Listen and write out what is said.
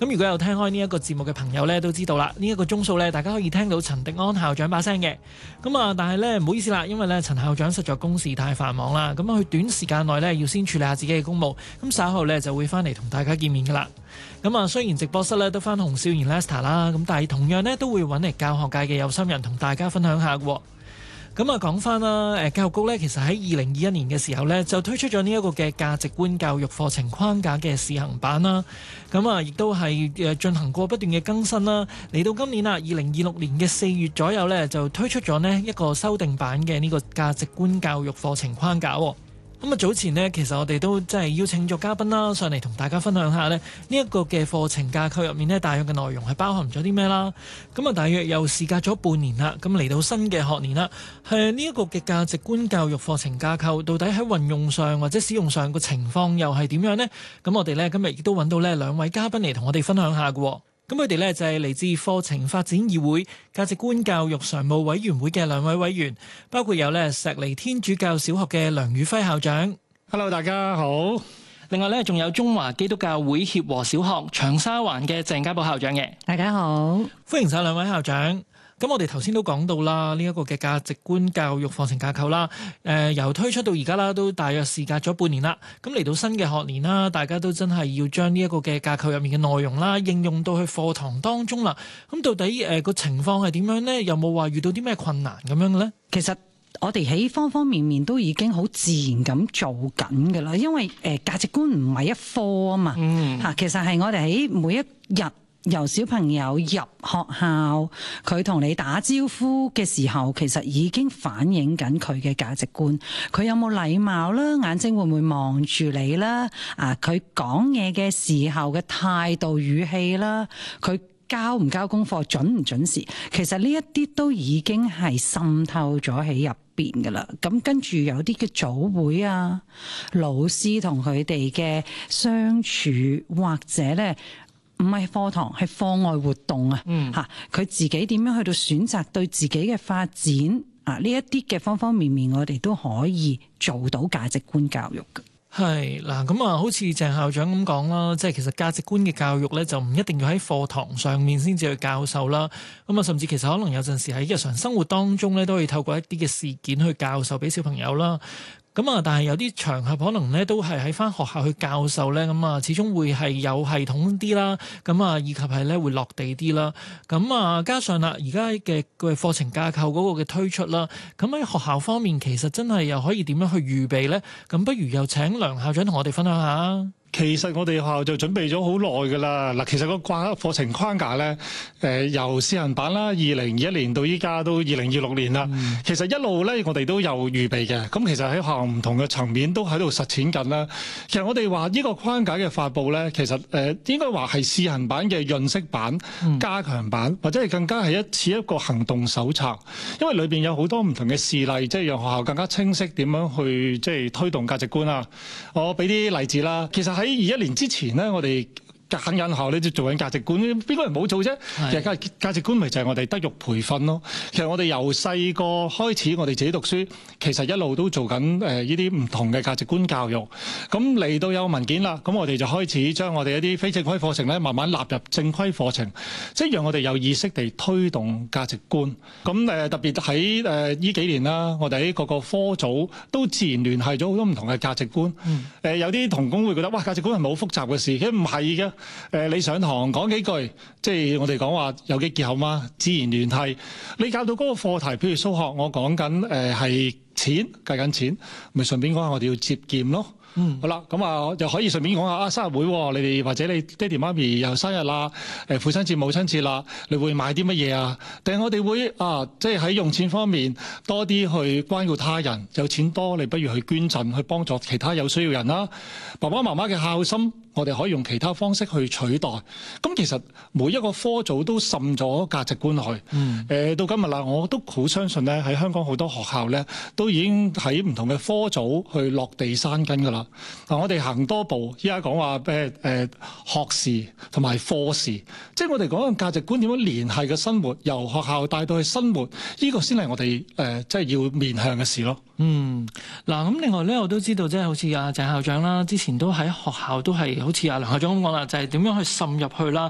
咁如果有聽開呢一個節目嘅朋友咧，都知道啦，呢一個鐘數咧，大家可以聽到陳迪安校長把聲嘅。咁啊，但係咧唔好意思啦，因為咧陳校長實在公事太繁忙啦，咁佢短時間內咧要先處理下自己嘅公務，咁稍後咧就會翻嚟同大家見面噶啦。咁啊，雖然直播室咧都翻紅少年 Lester 啦，咁但係同樣咧都會揾嚟教學界嘅有心人同大家分享下嘅。咁啊，講翻啦，教育局咧其實喺2021年嘅時候咧就推出咗呢一個嘅價值觀教育課程框架嘅試行版啦。咁啊，亦都係進行過不斷嘅更新啦。嚟到今年啦，2026年嘅4月左右咧就推出咗呢一個修訂版嘅呢個價值觀教育課程框架。咁啊，早前呢，其實我哋都真係邀請咗嘉賓啦上嚟同大家分享下呢一個嘅課程架構入面呢，大約嘅內容係包含咗啲咩啦。咁啊，大約又事隔咗半年啦，咁嚟到新嘅學年啦，係呢一個嘅價值觀教育課程架構到底喺運用上或者使用上個情況又係點樣呢？咁我哋呢，今日亦都揾到呢兩位嘉賓嚟同我哋分享下嘅。咁佢哋呢，就係嚟自課程發展議會價值觀教育常務委員會嘅兩位委員，包括有呢石籬天主教小學嘅梁宇輝校長。 Hello， 大家好。 另外呢，仲有中華基督教會協和小學長沙灣嘅鄭家寶校長嘅。 大家好， 歡迎晒兩位校長。咁我哋頭先都講到啦，呢一個嘅價值觀教育課程架構啦，由推出到而家啦，都大約事隔咗半年啦。咁嚟到新嘅學年啦，大家都真係要將呢一個嘅架構入面嘅內容啦，應用到去課堂當中啦。咁到底個情況係點樣呢？有冇話遇到啲咩困難咁樣嘅咧？ 其實我哋喺方方面面都已經好自然咁做緊㗎啦，因為價值觀唔係一科啊嘛。其實係我哋喺每一日由小朋友入學校，佢同你打招呼嘅時候，其實已經反映緊佢嘅價值觀。佢有冇禮貌啦？眼睛會唔會望住你啦？佢講嘢嘅時候嘅態度語氣啦，佢交唔交功課，準唔準時？其實呢一啲都已經係滲透咗喺入邊噶啦。咁跟住有啲嘅組會啊，老師同佢哋嘅相處，或者咧唔係課堂，係課外活動啊。佢自己點樣去到選擇對自己嘅發展啊？呢一啲嘅方方面面，我哋都可以做到價值觀教育嘅。 係嗱，咁啊，好似鄭校長咁講啦，即係其實價值觀嘅教育咧，就唔一定要喺課堂上面先至去教授啦。咁啊，甚至其實可能有陣時喺日常生活當中咧，都可以透過一啲嘅事件去教授俾小朋友啦。咁啊，但係有啲場合可能咧，都係喺返學校去教授咧，咁啊，始終會係有系統啲啦，咁啊，以及係咧會落地啲啦。咁啊，加上啦，而家嘅課程架構嗰個嘅推出啦，咁喺學校方面其實真係又可以點樣去預備咧？咁不如又請梁校長同我哋分享下。 其實我哋學校就準備咗好耐㗎啦。嗱，其實個課程框架咧，由試行版啦，2021年到依家都2026年啦。其實一路咧，我哋都有預備嘅。咁其實喺學校唔同嘅層面都喺度實踐緊啦。其實我哋話呢個框架嘅發布咧，其實應該話係試行版嘅潤色版、加強版，或者係更加係一個行動手冊。因為裏邊有好多唔同嘅事例，即係讓學校更加清晰點樣去即係推動價值觀啊。我俾啲例子啦。其實喺21年之前咧，我哋揀緊校咧就做緊價值觀，邊個人冇做啫？其實價值觀咪就係我哋德育培訓咯。其實我哋由細個開始，我哋自己讀書，其實一路都做緊呢啲唔同嘅價值觀教育。咁嚟到有文件啦，咁我哋就開始將我哋一啲非正規課程咧，慢慢納入正規課程，即係讓我哋有意識地推動價值觀。咁特別喺呢幾年啦，我哋喺各個科組都自然聯繫咗好多唔同嘅價值觀。有啲同工會覺得哇，價值觀係咪好複雜嘅事？其實唔係嘅。你上堂講幾句，即係我哋講話有機結合嘛，自然聯繫。你教到嗰個課題，譬如數學，我講緊係錢，計緊錢，咪順便講下我哋要節儉咯。好啦，咁啊又可以順便講下生日會，你哋或者你爹哋媽咪又生日啦，父親節母親節啦，你會買啲乜嘢啊？定係我哋會即係喺用錢方面多啲去關顧他人，有錢多你不如去捐贈，去幫助其他有需要人啦。爸爸媽媽嘅孝心，我哋可以用其他方式去取代。咁其實每一個科組都滲咗價值觀落去。到今日啦，我都好相信咧，喺香港好多學校咧，都已經喺唔同嘅科組去落地生根㗎啦。我哋行多步，依家講話學時同埋課時，即係我哋講嘅價值觀點樣聯繫嘅生活，由學校帶到去生活，呢個先係我哋即係要面向嘅事咯。 嗱，咁另外咧，我都知道即係好似阿鄭校長啦，之前都喺學校都係好似阿梁校長咁講啦，就係點樣去滲入去啦，